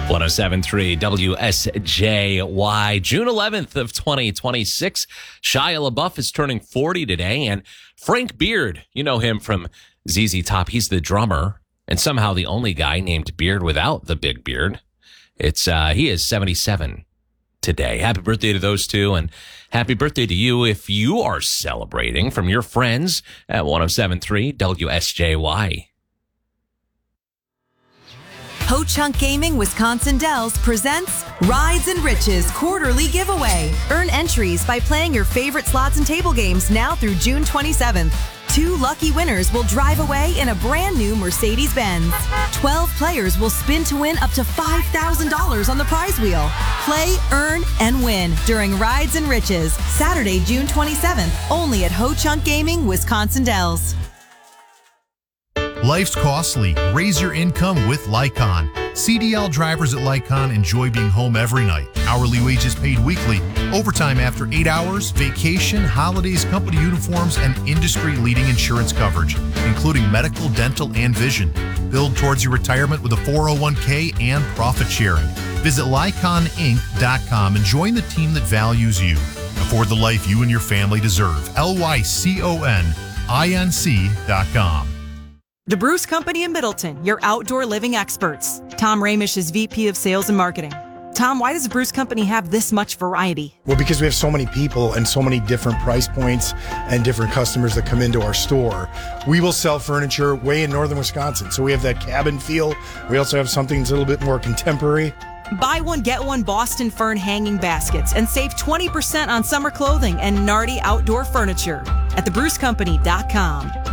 107.3 WSJY, June 11th of 2026. Shia LaBeouf is turning 40 today, and Frank Beard, you know him from ZZ Top. He's the drummer, and somehow the only guy named Beard without the big beard. He is 77 today. Happy birthday to those two, and happy birthday to you if you are celebrating from your friends at 107.3 WSJY. Ho Chunk Gaming Wisconsin Dells presents Rides and Riches quarterly giveaway. Earn entries by playing your favorite slots and table games now through June 27th. 2 lucky winners will drive away in a brand new Mercedes-Benz. 12 players will spin to win up to $5,000 on the prize wheel. Play, earn, and win during Rides and Riches, Saturday, June 27th, only at Ho Chunk Gaming Wisconsin Dells. Life's costly. Raise your income with Lycon. CDL drivers at Lycon enjoy being home every night. Hourly wages paid weekly. Overtime after 8 hours. Vacation, holidays, company uniforms, and industry-leading insurance coverage, including medical, dental, and vision. Build towards your retirement with a 401k and profit sharing. Visit LyconInc.com and join the team that values you. Afford the life you and your family deserve. LYCONINC.com. DeBruce Company in Middleton, your outdoor living experts. Tom Ramish is VP of Sales and Marketing. Tom, why does DeBruce Company have this much variety? Well, because we have so many people and so many different price points and different customers that come into our store. We will sell furniture way in northern Wisconsin, so we have that cabin feel. We also have something that's a little bit more contemporary. Buy one, get one Boston Fern hanging baskets and save 20% on summer clothing and Nardi outdoor furniture at thebrucecompany.com.